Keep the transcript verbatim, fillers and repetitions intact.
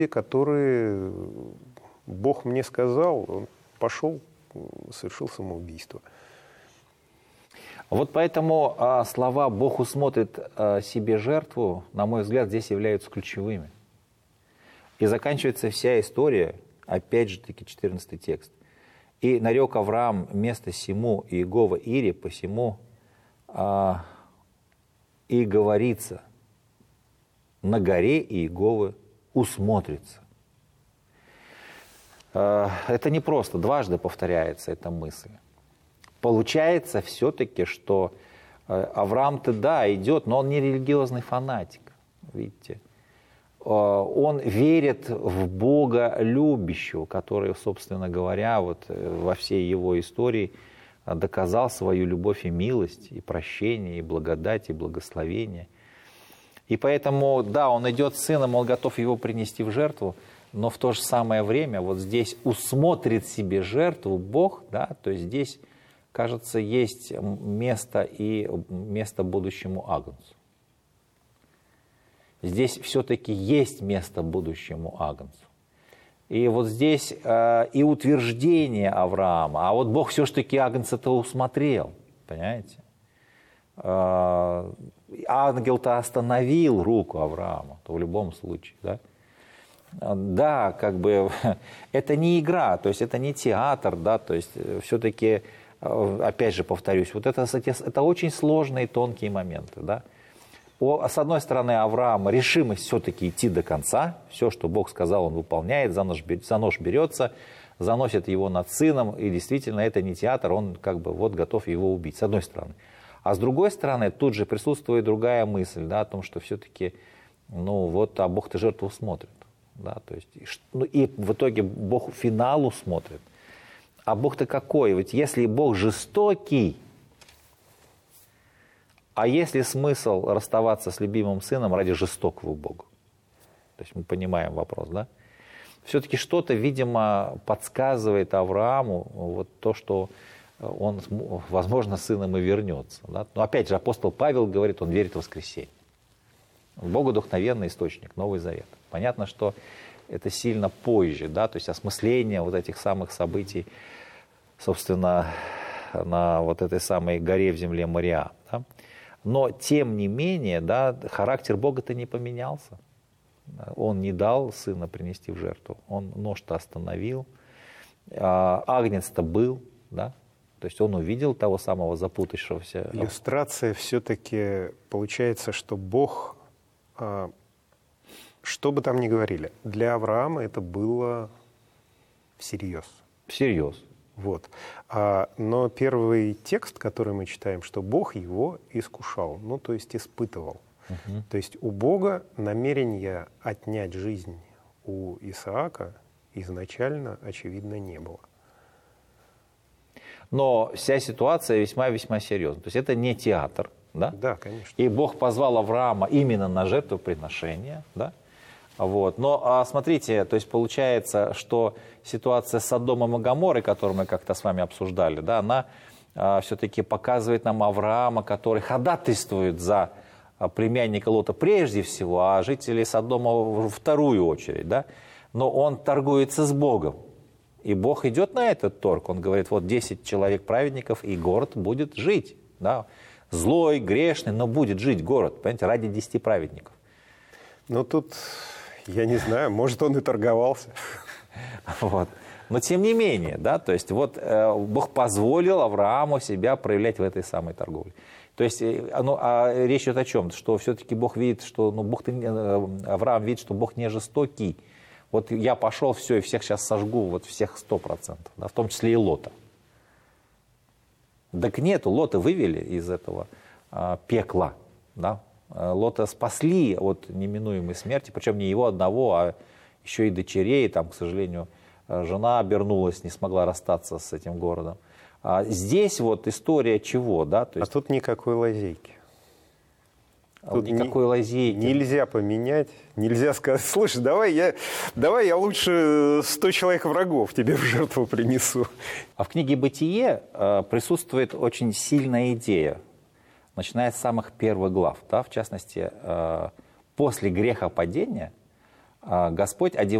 Который Бог мне сказал, он пошел, совершил самоубийство. Вот поэтому а, слова «Бог усмотрит а, себе жертву», на мой взгляд, здесь являются ключевыми. И заканчивается вся история, опять же таки, четырнадцатый текст. «И нарек Авраам место сему Иегова Ире, посему а, и говорится, на горе Иеговы усмотрится». А, это не просто, дважды повторяется эта мысль. Получается все-таки, что Авраам-то, да, идет, но он не религиозный фанатик, видите. Он верит в Бога любящего, который, собственно говоря, вот во всей его истории доказал свою любовь и милость, и прощение, и благодать, и благословение. И поэтому, да, он идет с сыном, он готов его принести в жертву, но в то же самое время вот здесь усмотрит себе жертву Бог, да, то есть здесь, кажется, есть место и место будущему агнцу. Здесь все-таки есть место будущему агнцу. И вот здесь э, и утверждение Авраама, а вот Бог все-таки агнца-то усмотрел, понимаете? Э, ангел-то остановил руку Авраама, то в любом случае, да? Да, как бы это не игра, то есть это не театр, да, то есть все-таки, опять же повторюсь, вот это, это очень сложные тонкие моменты, да. С одной стороны, Авраам решимость все-таки идти до конца, все, что Бог сказал, он выполняет, за нож, за нож берется, заносит его над сыном, и действительно это не театр, он как бы вот готов его убить, с одной стороны. А с другой стороны, тут же присутствует другая мысль, да, о том, что все-таки, ну вот, а Бог-то жертву смотрит. Да, то есть, ну, и в итоге Бог финалу смотрит. А Бог-то какой? Ведь если Бог жестокий, а есть ли смысл расставаться с любимым сыном ради жестокого Бога? То есть мы понимаем вопрос, да? Все-таки что-то, видимо, подсказывает Аврааму вот то, что он, возможно, сыном и вернется. Да? Но опять же, апостол Павел говорит, он верит в воскресенье. Богодухновенный источник, Новый Завет. Понятно, что это сильно позже, да, то есть осмысление вот этих самых событий, собственно, на вот этой самой горе в земле Мориа. Да? Но, тем не менее, да, характер Бога-то не поменялся. Он не дал сына принести в жертву, он нож-то остановил, агнец-то был, да, то есть он увидел того самого запутавшегося. Иллюстрация все-таки получается, что Бог... Что бы там ни говорили, для Авраама это было всерьез. Всерьез. Вот. А, но первый текст, который мы читаем, что Бог его искушал, ну то есть испытывал. Угу. То есть у Бога намерения отнять жизнь у Исаака изначально, очевидно, не было. Но вся ситуация весьма-весьма серьезна. То есть это не театр. Да? Да, конечно. И Бог позвал Авраама именно на жертвоприношение, да? Вот. Но а, смотрите, то есть получается, что ситуация с Содомом и Гоморрой, которую мы как-то с вами обсуждали, да, она а, все-таки показывает нам Авраама, который ходатайствует за а, племянника Лота прежде всего, а жителей Содома во вторую очередь, да? Но он торгуется с Богом. И Бог идет на этот торг. Он говорит, вот десять человек праведников, и город будет жить, да? Злой, грешный, но будет жить город, понимаете, ради десяти праведников. Ну, тут, я не знаю, может, он и торговался. Вот. Но тем не менее, да, то есть вот э, Бог позволил Аврааму себя проявлять в этой самой торговле. То есть, э, ну, а речь идет о чем? Что все-таки Бог видит, что, ну, Бог, э, Авраам видит, что Бог не жестокий. Вот я пошел, все, и всех сейчас сожгу, вот всех сто процентов, да, в том числе и Лота. Так нету, Лота вывели из этого а, пекла, да? Лота спасли от неминуемой смерти, причем не его одного, а еще и дочерей, там, к сожалению, жена обернулась, не смогла расстаться с этим городом. А здесь вот история чего, да? То есть... А тут никакой лазейки. Тут никакой лазейки. Нельзя поменять, нельзя сказать, слушай, давай я, давай я лучше сто человек врагов тебе в жертву принесу. А в книге «Бытие» э, присутствует очень сильная идея, начиная с самых первых глав. Да, в частности, э, после грехопадения Господь одевает